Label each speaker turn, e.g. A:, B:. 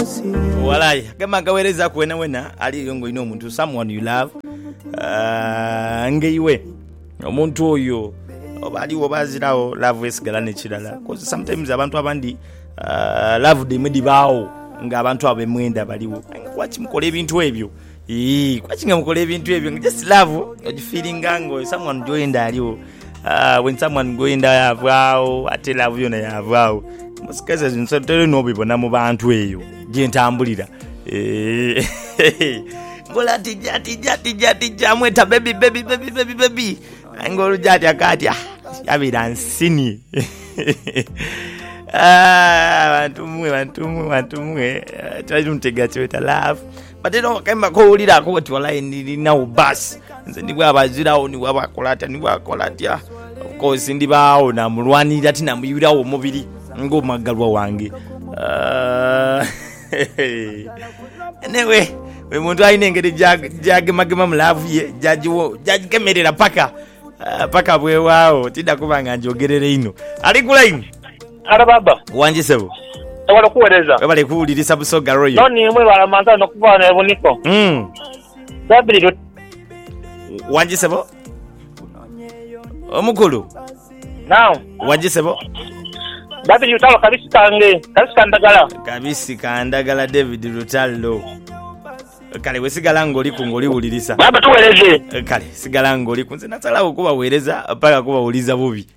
A: Walai kama kawereza kuwena wena ali yongo ino muntu someone you love ngeiwe omuntu oyo obali obazirawo love esigala nekirala because sometimes abantu abandi love demedi bawo nga abantu abemwenda baliwo kwachi mukole ebintu ebyo kwachi ngamukole ebintu ebyo just love you feeling ngo someone joined aliwo when someone going there avao ate love yona yavao musikaze zinsotere no bibona mu bantu eyo je ntambulira ngola tija mweta baby ngolo jati akati yabira nsini bantu mwe try to take it love but eno kamba ko ulira ko ti wala ndi nawo bus nze ndi bwabazirawo ni bwabakolata ni bwakolata of course ndi bawo na mulwanira tina muyirawo mubiri ngo magalwa wange anyway we muntu ayinengere jage magema mulavu ye jaji kemerera paka bwe wao tida kubanga njogerere ino ali kula ino
B: ara baba
A: wanje sebo
B: wala kuwereza
A: bale kuulirisa busoga royo
B: noni mwe wala manza nokuvana eboniko sabiri
A: wanje sebo omukulu
B: now
A: wanje sebo
B: babiri utalo kabisi kandagala David Rutalo kale wesigala ngoli kungoli ulirisa baba tuwereze
A: kale sigala ngoli kunze nasala kuba wereza paka kuba uliza bubi